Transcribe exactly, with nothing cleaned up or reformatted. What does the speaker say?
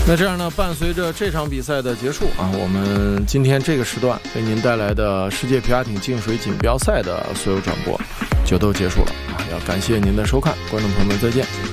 那这样呢，伴随着这场比赛的结束啊，我们今天这个时段为您带来的世界皮划艇净水锦标赛的所有转播就都结束了啊！要感谢您的收看，观众朋友们再见。